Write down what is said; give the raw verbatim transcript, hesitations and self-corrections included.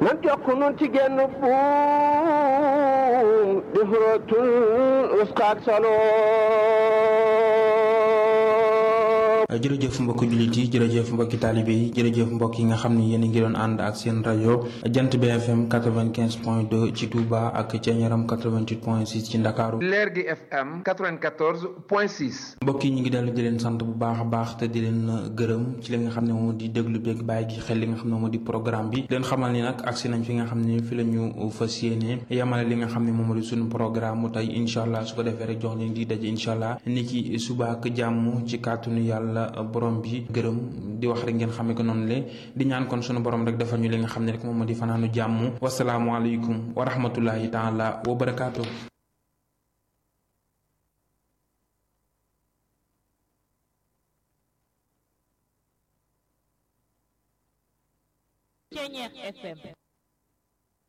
nan jokk nun ci genn buum di xurootul usqaak saloo. jërëjëf mbokki jullit yi jërëjëf mbokki taalibe yi jërëjëf mbokk yi nga xam ne yéen a ngi doon ànd ak seen rajo Jant B F M quatre-vingt-quinze point deux ci Touba ak Thiéniaram quatre-vingt-huit point six ci Ndakaaru. Leer gi F M quatre-vingt-quatorze point six. mbokk yi ñu ngi dellu di leen sant bu baax a baax te di leen gërëm ci li nga xam ne moom di déglu beeg bàyyi gi xel li nga xam ne moom di programme bi leen xamal ni nag agsi nañ fi nga xam ne fi la ñu fas yéene yamale li nga xam ne moom di suñu programme mu tey incha allah su ko defee rek jox leen di daje incha allah ni ki suba ak jàmm ci kàttanu yàlla borom bi gërëm di wax rek ngeen xamee ko noonu le di ñaan kon sunu borom rek defal ñu li nga xam ne rek moom moo di fanaanu jàmm wasalaamualeykum wa rahmatullahi taala wa barakaatu. Thiéniere F M